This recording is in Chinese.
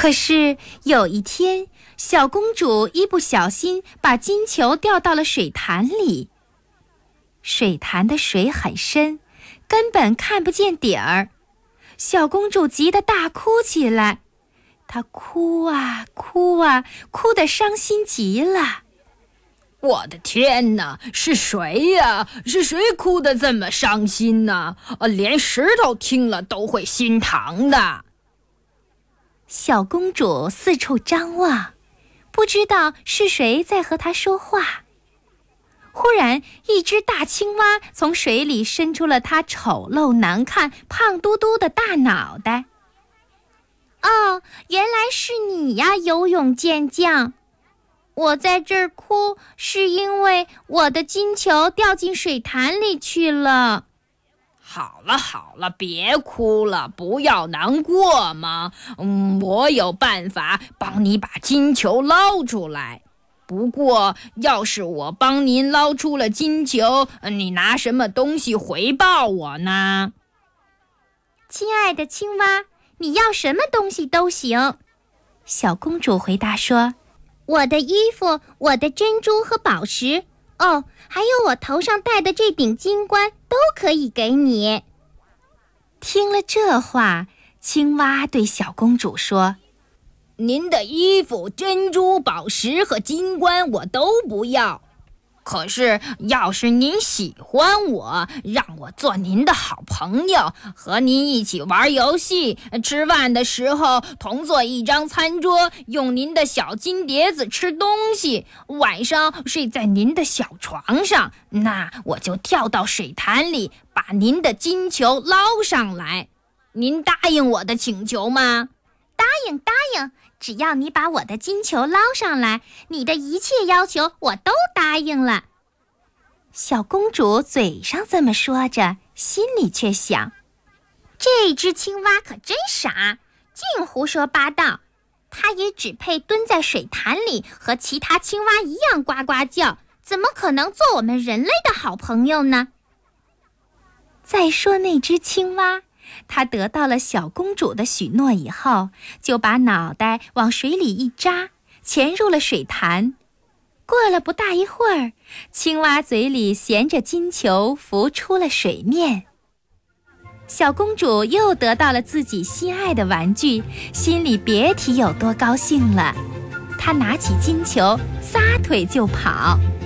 可是有一天，小公主一不小心把金球掉到了水潭里。水潭的水很深，根本看不见底儿。小公主急得大哭起来，她哭啊哭啊，哭得伤心极了。 我的天哪，是谁呀？是谁哭得这么伤心呢？连石头听了都会心疼的。 小公主四处张望，不知道是谁在和她说话。忽然，一只大青蛙从水里伸出了它丑陋难看、胖嘟嘟的大脑袋。哦，原来是你呀，游泳健将！我在这儿哭，是因为我的金球掉进水潭里去了。 好了好了，别哭了，不要难过嘛。我有办法帮你把金球捞出来。不过，要是我帮您捞出了金球，你拿什么东西回报我呢？ 亲爱的青蛙，你要什么东西都行。小公主回答说，我的衣服，我的珍珠和宝石，哦，还有我头上戴的这顶金冠都可以给你。听了这话，青蛙对小公主说， 您的衣服、珍珠、宝石和金冠我都不要。可是，要是您喜欢我，让我做您的好朋友，和您一起玩游戏，吃饭的时候同坐一张餐桌，用您的小金碟子吃东西，晚上睡在您的小床上，那我就跳到水潭里，把您的金球捞上来。您答应我的请求吗？ 答应，只要你把我的金球捞上来，你的一切要求我都答应了。小公主嘴上这么说着，心里却想，这只青蛙可真傻，净胡说八道。它也只配蹲在水潭里和其他青蛙一样呱呱叫，怎么可能做我们人类的好朋友呢？再说那只青蛙，他得到了小公主的许诺以后，就把脑袋往水里一扎，潜入了水潭。过了不大一会儿，青蛙嘴里衔着金球浮出了水面。小公主又得到了自己心爱的玩具，心里别提有多高兴了。她拿起金球，撒腿就跑。